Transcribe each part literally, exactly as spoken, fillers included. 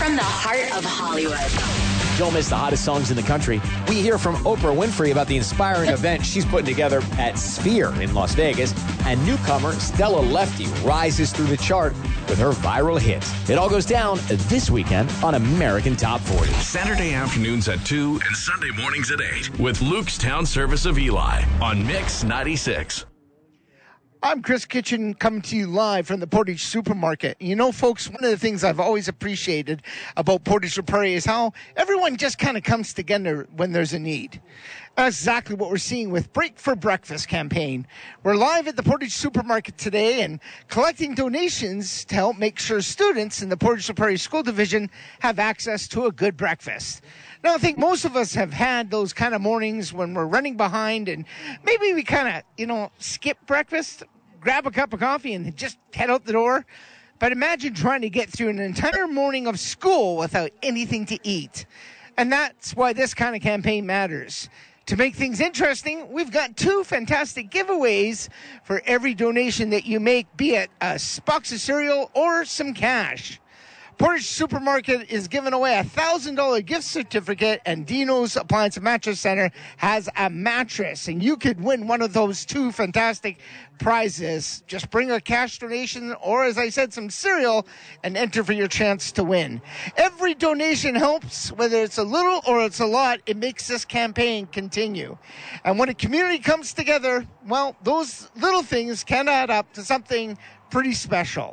from the heart of Hollywood. Don't miss the hottest songs in the country. We hear from Oprah Winfrey about the inspiring event she's putting together at Sphere in Las Vegas. And newcomer Stella Lefty rises through the chart with her viral hit. It all goes down this weekend on American Top forty. Saturday afternoons at two and Sunday mornings at eight with Luke's Town Service of Eli on Mix ninety-six. I'm Chris Kitchen, coming to you live from the Portage Supermarket. You know, folks, one of the things I've always appreciated about Portage La Prairie is how everyone just kind of comes together when there's a need. That's exactly what we're seeing with Break for Breakfast campaign. We're live at the Portage Supermarket today and collecting donations to help make sure students in the Portage La Prairie School Division have access to a good breakfast. Now, I think most of us have had those kind of mornings when we're running behind and maybe we kind of, you know, skip breakfast, grab a cup of coffee and just head out the door. But imagine trying to get through an entire morning of school without anything to eat. And that's why this kind of campaign matters. To make things interesting, we've got two fantastic giveaways for every donation that you make, be it a box of cereal or some cash. Portage Supermarket is giving away a one thousand dollars gift certificate, and Dino's Appliance and Mattress Center has a mattress. And you could win one of those two fantastic prizes. Just bring a cash donation or, as I said, some cereal and enter for your chance to win. Every donation helps, whether it's a little or it's a lot. It makes this campaign continue. And when a community comes together, well, those little things can add up to something pretty special.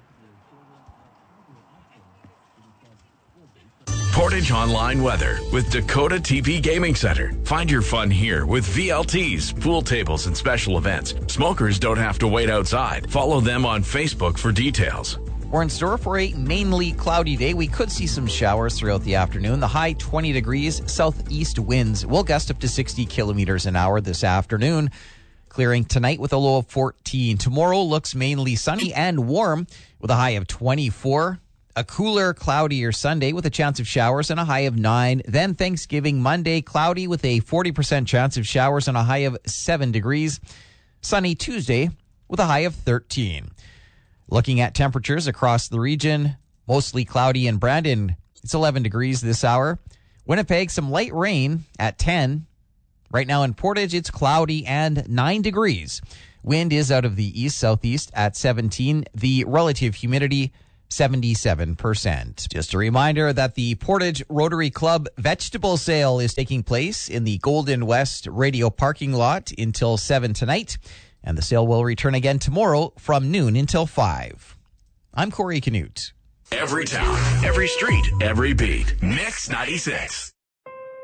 Portage Online Weather with Dakota T P Gaming Center. Find your fun here with V L Ts, pool tables, and special events. Smokers don't have to wait outside. Follow them on Facebook for details. We're in store for a mainly cloudy day. We could see some showers throughout the afternoon. The high twenty degrees, southeast winds will gust up to sixty kilometers an hour this afternoon. Clearing tonight with a low of fourteen. Tomorrow looks mainly sunny and warm with a high of twenty-four. A cooler, cloudier Sunday with a chance of showers and a high of nine. Then Thanksgiving Monday, cloudy with a forty percent chance of showers and a high of seven degrees. Sunny Tuesday with a high of thirteen. Looking at temperatures across the region, mostly cloudy in Brandon. It's eleven degrees this hour. Winnipeg, some light rain at ten. Right now in Portage, it's cloudy and nine degrees. Wind is out of the east-southeast at seventeen. The relative humidity, seventy-seven percent. Just a reminder that the Portage Rotary Club vegetable sale is taking place in the Golden West Radio parking lot until seven tonight, and the sale will return again tomorrow from noon until five. I'm Corey Canute. Every town, every street, every beat. Mix ninety-six.